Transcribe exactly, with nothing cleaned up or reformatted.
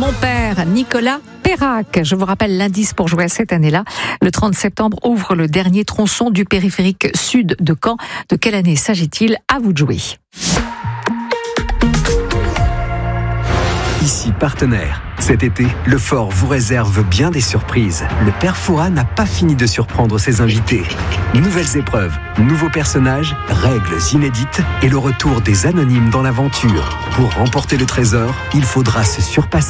mon père, Nicolas Perrac. Je vous rappelle l'indice pour jouer à cette année-là. Le trente septembre ouvre le dernier tronçon du périphérique sud de Caen. De quelle année s'agit-il? À vous de jouer. Ici partenaire. Cet été, le Fort vous réserve bien des surprises. Le Père Fouras n'a pas fini de surprendre ses invités. Nouvelles épreuves, nouveaux personnages, règles inédites et le retour des anonymes dans l'aventure. Pour remporter le trésor, il faudra se surpasser.